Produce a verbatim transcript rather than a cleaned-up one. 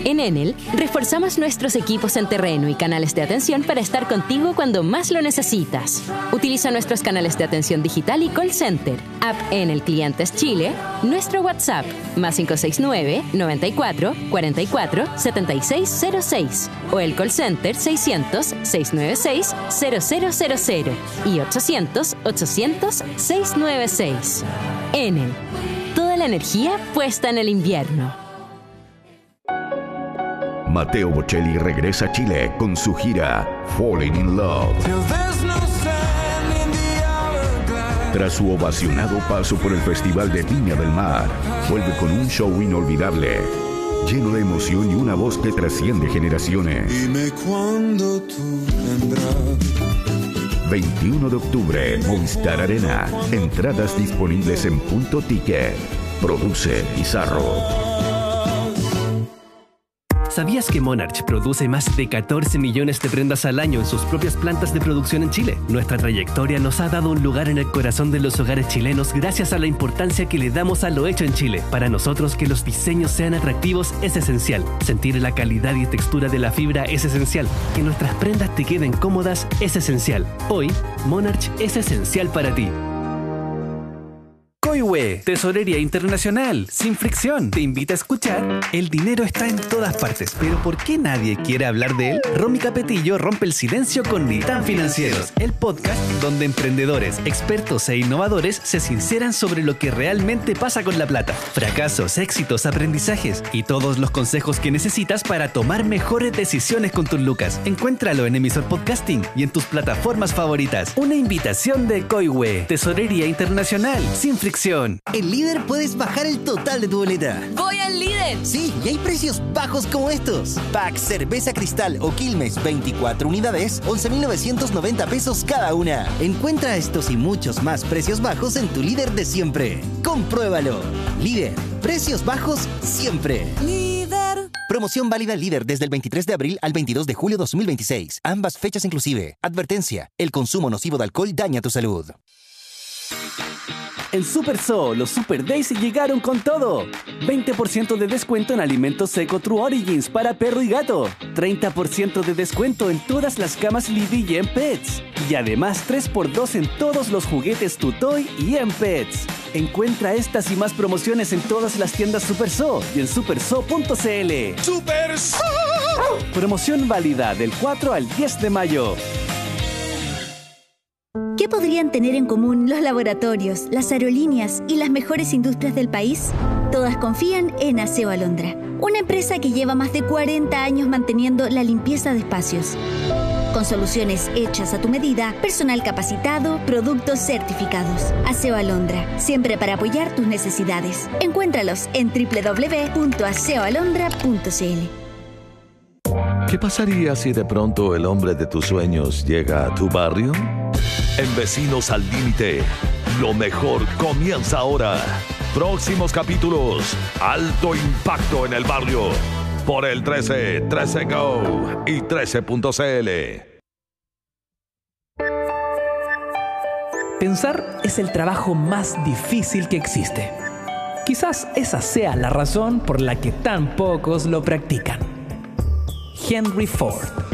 En Enel, reforzamos nuestros equipos en terreno y canales de atención para estar contigo cuando más lo necesitas. Utiliza nuestros canales de atención digital y call center, app Enel Clientes Chile, nuestro WhatsApp, más cinco seis nueve, noventa y cuatro, cuarenta y cuatro, setenta y seis cero seis, o el call center seiscientos, seiscientos noventa y seis, cero cero cero cero y ochocientos, ochocientos, seiscientos noventa y seis. Enel, toda la energía puesta en el invierno. Matteo Bocelli regresa a Chile con su gira Falling in Love. Tras su ovacionado paso por el Festival de Viña del Mar, vuelve con un show inolvidable, lleno de emoción y una voz que trasciende generaciones. Dime cuándo tú vendrás. veintiuno de octubre, Movistar Arena. Entradas disponibles en Punto Ticket. Produce Pizarro. ¿Sabías que Monarch produce más de catorce millones de prendas al año en sus propias plantas de producción en Chile? Nuestra trayectoria nos ha dado un lugar en el corazón de los hogares chilenos gracias a la importancia que le damos a lo hecho en Chile. Para nosotros, que los diseños sean atractivos es esencial. Sentir la calidad y textura de la fibra es esencial. Que nuestras prendas te queden cómodas es esencial. Hoy, Monarch es esencial para ti. Coihue, Tesorería Internacional, sin fricción. Te invita a escuchar. El dinero está en todas partes, pero ¿por qué nadie quiere hablar de él? Romy Capetillo rompe el silencio con Ni Tan Financieros, el podcast donde emprendedores, expertos e innovadores se sinceran sobre lo que realmente pasa con la plata. Fracasos, éxitos, aprendizajes y todos los consejos que necesitas para tomar mejores decisiones con tus lucas. Encuéntralo en Emisor Podcasting y en tus plataformas favoritas. Una invitación de Coihue, Tesorería Internacional, sin fricción. En Líder puedes bajar el total de tu boleta. ¡Voy al Líder! Sí, y hay precios bajos como estos. Pack Cerveza Cristal o Quilmes veinticuatro unidades, once mil novecientos noventa pesos cada una. Encuentra estos y muchos más precios bajos en tu Líder de siempre. Compruébalo. Líder, precios bajos siempre. Líder. Promoción válida Líder desde el veintitrés de abril al veintidós de julio de dos mil veintiséis. Ambas fechas inclusive. Advertencia, el consumo nocivo de alcohol daña tu salud. En Super Zoo, los Super Days llegaron con todo. veinte por ciento de descuento en alimentos Seco True Origins para perro y gato. treinta por ciento de descuento en todas las camas Liville en Pets. Y además tres por dos en todos los juguetes Tutoy y en Pets. Encuentra estas y más promociones en todas las tiendas Super Zoo y en super zoo punto c l. ¡Super Zoo! Promoción válida del cuatro al diez de mayo. ¿Qué podrían tener en común los laboratorios, las aerolíneas y las mejores industrias del país? Todas confían en Aseo Alondra, una empresa que lleva más de cuarenta años manteniendo la limpieza de espacios. Con soluciones hechas a tu medida, personal capacitado, productos certificados. Aseo Alondra, siempre para apoyar tus necesidades. Encuéntralos en doble u doble u doble u punto aseo alondra punto c l. ¿Qué pasaría si de pronto el hombre de tus sueños llega a tu barrio? En Vecinos al Límite, lo mejor comienza ahora. Próximos capítulos, alto impacto en el barrio. Por el trece, trece Go y trece punto c l. Pensar es el trabajo más difícil que existe. Quizás esa sea la razón por la que tan pocos lo practican. Henry Ford.